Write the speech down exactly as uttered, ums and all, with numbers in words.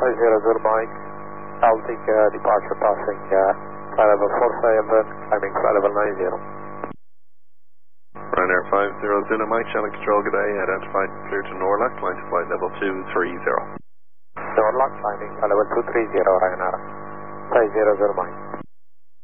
five zero zero Mike, I'll take uh, departure passing uh, flight level four seven, climbing flight level nine zero. Ryanair five zero zero Mike, channel control, good day, identified clear to Norlock, line to flight level two three zero. Norlock, climbing flight level two three zero, Ryanair five zero zero Mike.